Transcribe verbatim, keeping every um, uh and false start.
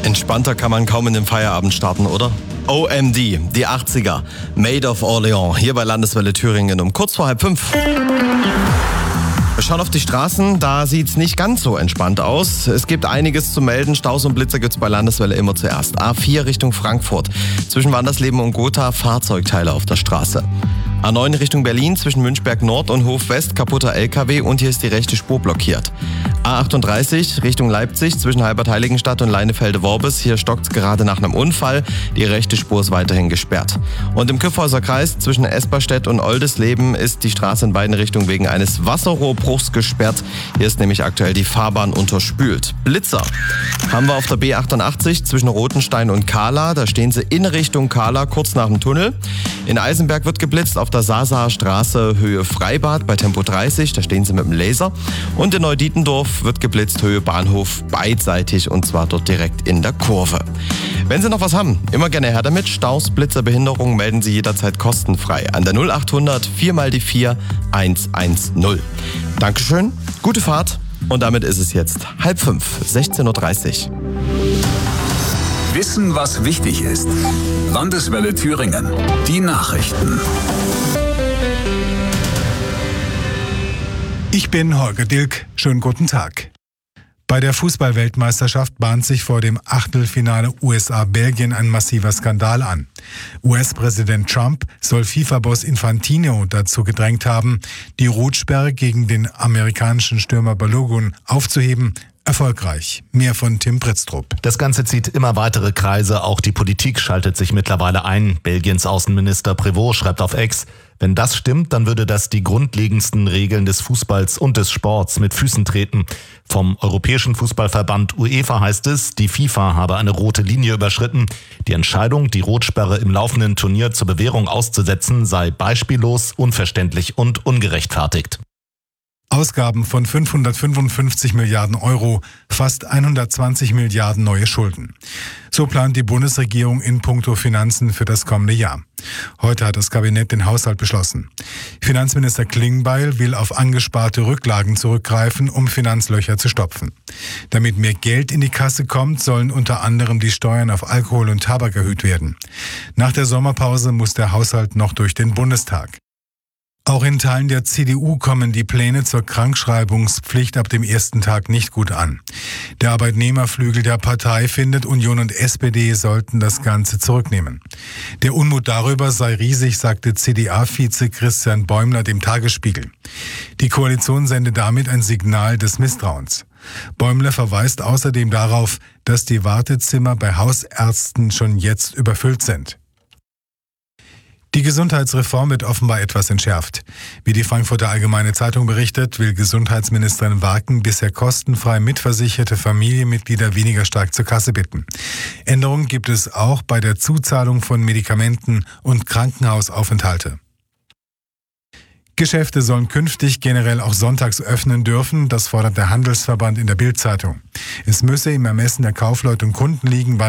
Entspannter kann man kaum in den Feierabend starten, oder? O M D, die achtziger, Maid of Orleans, hier bei Landeswelle Thüringen um kurz vor halb fünf. Wir schauen auf die Straßen, da sieht's nicht ganz so entspannt aus. Es gibt einiges zu melden. Staus und Blitzer gibt's bei Landeswelle immer zuerst. A vier Richtung Frankfurt. Zwischen Wandersleben und Gotha Fahrzeugteile auf der Straße. A neun Richtung Berlin, zwischen Münchberg Nord und Hof West kaputter L K W und hier ist die rechte Spur blockiert. A achtunddreißig Richtung Leipzig, zwischen Halbert-Heiligenstadt und Leinefelde-Worbis. Hier stockt's gerade nach einem Unfall. Die rechte Spur ist weiterhin gesperrt. Und im Kyffhäuser Kreis, zwischen Esperstedt und Oldesleben, ist die Straße in beiden Richtungen wegen eines Wasserrohrbruchs gesperrt. Hier ist nämlich aktuell die Fahrbahn unterspült. Blitzer haben wir auf der B achtundachtzig zwischen Rotenstein und Kahla. Da stehen sie in Richtung Kahla, kurz nach dem Tunnel. In Eisenberg wird geblitzt auf der Sasaer Straße Höhe Freibad bei Tempo dreißig. Da stehen sie mit dem Laser. Und in Neudietendorf wird geblitzt Höhe Bahnhof beidseitig und zwar dort direkt in der Kurve. Wenn Sie noch was haben, immer gerne her damit. Staus, Blitzer, Behinderungen melden Sie jederzeit kostenfrei an der null achthundert vier mal die vier eins eins null. Dankeschön, gute Fahrt und damit ist es jetzt halb fünf, sechzehn Uhr dreißig. Wissen, was wichtig ist. Landeswelle Thüringen. Die Nachrichten. Ich bin Holger Dilk. Schönen guten Tag. Bei der Fußball-Weltmeisterschaft bahnt sich vor dem Achtelfinale U S A-Belgien ein massiver Skandal an. U S-Präsident Trump soll FIFA-Boss Infantino dazu gedrängt haben, die Rotsperre gegen den amerikanischen Stürmer Balogun aufzuheben. Erfolgreich. Mehr von Tim Pritztrup. Das Ganze zieht immer weitere Kreise. Auch die Politik schaltet sich mittlerweile ein. Belgiens Außenminister Prévost schreibt auf X, wenn das stimmt, dann würde das die grundlegendsten Regeln des Fußballs und des Sports mit Füßen treten. Vom Europäischen Fußballverband UEFA heißt es, die FIFA habe eine rote Linie überschritten. Die Entscheidung, die Rotsperre im laufenden Turnier zur Bewährung auszusetzen, sei beispiellos, unverständlich und ungerechtfertigt. Ausgaben von fünfhundertfünfundfünfzig Milliarden Euro, fast hundertzwanzig Milliarden neue Schulden. So plant die Bundesregierung in puncto Finanzen für das kommende Jahr. Heute hat das Kabinett den Haushalt beschlossen. Finanzminister Klingbeil will auf angesparte Rücklagen zurückgreifen, um Finanzlöcher zu stopfen. Damit mehr Geld in die Kasse kommt, sollen unter anderem die Steuern auf Alkohol und Tabak erhöht werden. Nach der Sommerpause muss der Haushalt noch durch den Bundestag. Auch in Teilen der C D U kommen die Pläne zur Krankschreibungspflicht ab dem ersten Tag nicht gut an. Der Arbeitnehmerflügel der Partei findet, Union und S P D sollten das Ganze zurücknehmen. Der Unmut darüber sei riesig, sagte C D A-Vize Christian Bäumler dem Tagesspiegel. Die Koalition sende damit ein Signal des Misstrauens. Bäumler verweist außerdem darauf, dass die Wartezimmer bei Hausärzten schon jetzt überfüllt sind. Die Gesundheitsreform wird offenbar etwas entschärft. Wie die Frankfurter Allgemeine Zeitung berichtet, will Gesundheitsministerin Waken bisher kostenfrei mitversicherte Familienmitglieder weniger stark zur Kasse bitten. Änderungen gibt es auch bei der Zuzahlung von Medikamenten und Krankenhausaufenthalte. Geschäfte sollen künftig generell auch sonntags öffnen dürfen, das fordert der Handelsverband in der Bild-Zeitung. Es müsse im Ermessen der Kaufleute und Kunden liegen, wann